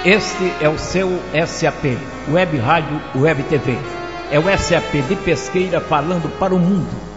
Este é o seu SAP, Web Rádio Web TV. É o SAP de Pesqueira falando para o mundo.